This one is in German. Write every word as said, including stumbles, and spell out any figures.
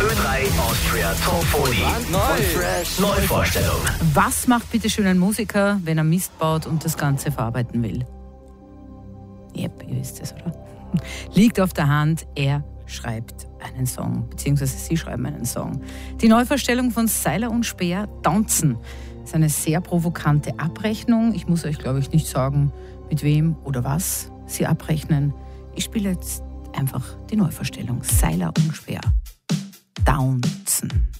Ö drei Austria Top vierzig. Neu. Neuvorstellung. Was macht bitte schön ein Musiker, wenn er Mist baut und das Ganze verarbeiten will? Yep, ihr wisst es, oder? Liegt auf der Hand, er schreibt einen Song, beziehungsweise sie schreiben einen Song. Die Neuvorstellung von Seiler und Speer, Tanzen, ist eine sehr provokante Abrechnung. Ich muss euch, glaube ich, nicht sagen, mit wem oder was sie abrechnen. Ich spiele jetzt einfach die Neuvorstellung. Seiler und Speer, Tanzen.